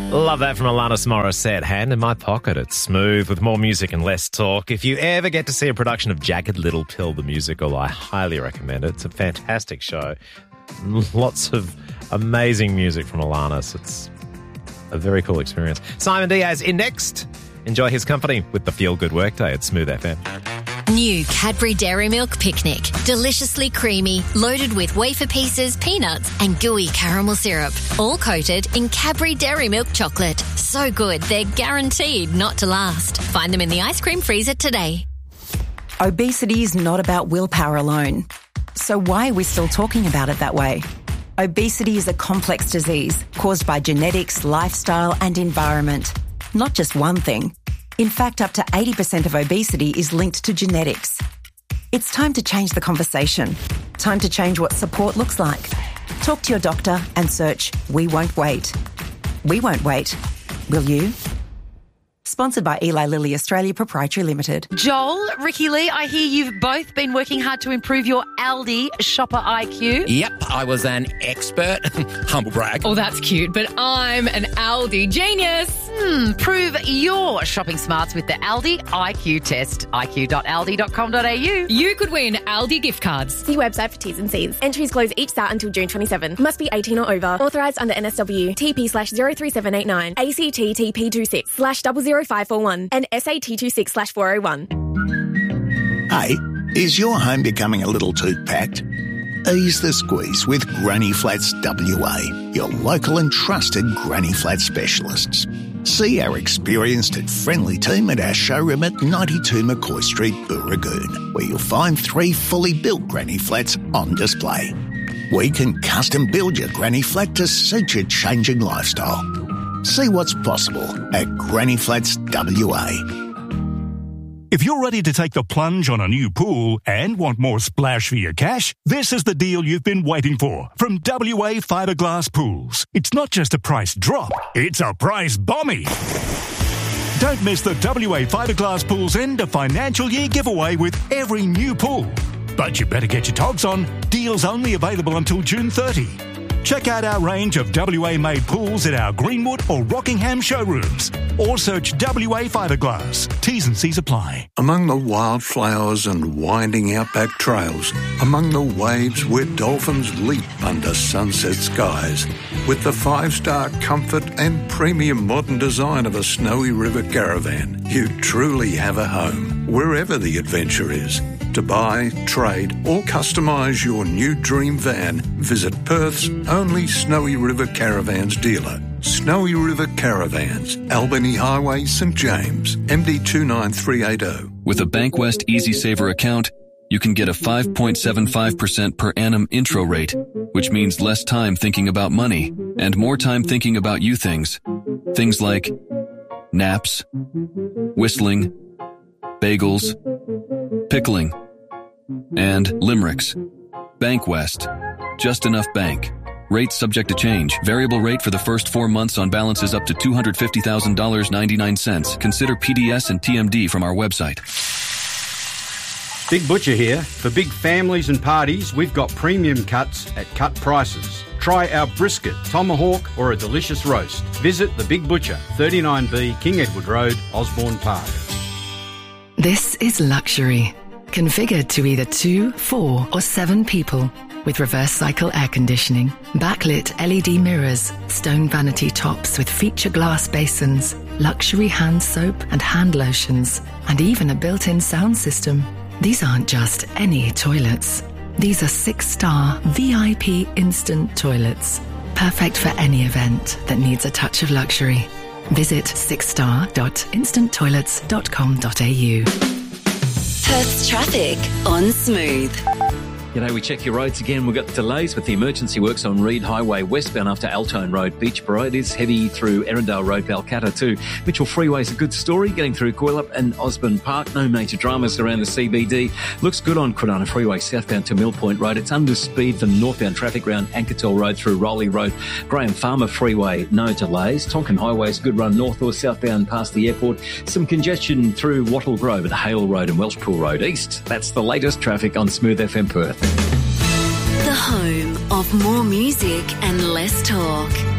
Love that from Alanis Morissette. Hand in my pocket. It's smooth with more music and less talk. If you ever get to see a production of Jagged Little Pill, the musical, I highly recommend it. It's a fantastic show. Lots of amazing music from Alanis. It's a very cool experience. Simon Diaz in next. Enjoy his company with the Feel Good Workday at Smooth FM. New Cadbury Dairy Milk Picnic. Deliciously creamy, loaded with wafer pieces, peanuts and gooey caramel syrup. All coated in Cadbury Dairy Milk chocolate. So good, they're guaranteed not to last. Find them in the ice cream freezer today. Obesity is not about willpower alone. So why are we still talking about it that way? Obesity is a complex disease caused by genetics, lifestyle and environment. Not just one thing. In fact, up to 80% of obesity is linked to genetics. It's time to change the conversation. Time to change what support looks like. Talk to your doctor and search We Won't Wait. We won't wait. Will you? Sponsored by Eli Lilly Australia Proprietary Limited. Joel, Ricky Lee, I hear you've both been working hard to improve your Aldi shopper IQ. Yep, I was an expert. Humble brag. Oh, that's cute, but I'm an Aldi genius. Prove your shopping smarts with the Aldi IQ test. iq.aldi.com.au. You could win Aldi gift cards. See website for T's and C's. Entries close each start until June 27. Must be 18 or over. Authorised under NSW. TP/03789. ACT TP26/00541. And SAT26/401. Hey, is your home becoming a little too packed? Ease the squeeze with Granny Flats WA, your local and trusted Granny Flat specialists. See our experienced and friendly team at our showroom at 92 McCoy Street, Booragoon, where you'll find 3 fully built Granny Flats on display. We can custom build your Granny Flat to suit your changing lifestyle. See what's possible at Granny Flats WA. If you're ready to take the plunge on a new pool and want more splash for your cash, this is the deal you've been waiting for from WA Fiberglass Pools. It's not just a price drop, it's a price bombie. Don't miss the WA Fiberglass Pools end of financial year giveaway with every new pool. But you better get your togs on. Deals only available until June 30. Check out our range of WA-made pools at our Greenwood or Rockingham showrooms. Or search WA Fiberglass. T's and C's apply. Among the wildflowers and winding outback trails, among the waves where dolphins leap under sunset skies, with the 5-star comfort and premium modern design of a Snowy River caravan, you truly have a home, wherever the adventure is. To buy, trade or customise your new dream van, visit Perth's only Snowy River Caravans dealer. Snowy River Caravans, Albany Highway, St James, MD 29380. With a Bankwest EasySaver account, you can get a 5.75% per annum intro rate, which means less time thinking about money and more time thinking about you things. Things like naps, whistling, bagels, pickling, and limericks. Bankwest. Just enough bank. Rates subject to change. Variable rate for the first 4 months on balances up to $250,000.99. Consider PDS and TMD from our website. Big Butcher here. For big families and parties, we've got premium cuts at cut prices. Try our brisket, tomahawk or a delicious roast. Visit The Big Butcher, 39B King Edward Road, Osborne Park. This is luxury. Configured to either 2, 4 or 7 people. With reverse cycle air conditioning, backlit LED mirrors, stone vanity tops with feature glass basins, luxury hand soap and hand lotions, and even a built-in sound system. These aren't just any toilets. These are 6-star VIP instant toilets. Perfect for any event that needs a touch of luxury. Visit 6star.instanttoilets.com.au. Perth's traffic on Smooth. G'day, we check your roads again. We've got delays with the emergency works on Reed Highway westbound after Altone Road, Beachboro. It is heavy through Erindale Road, Balcatta too. Mitchell Freeway's a good story, getting through Coilup and Osborne Park. No major dramas around the CBD. Looks good on Crudana Freeway southbound to Mill Point Road. It's under speed for northbound traffic around Anketel Road through Rowley Road. Graham Farmer Freeway, no delays. Tonkin Highway's good run north or southbound past the airport. Some congestion through Wattle Grove at Hale Road and Welshpool Road east. That's the latest traffic on Smooth FM Perth. The home of more music and less talk.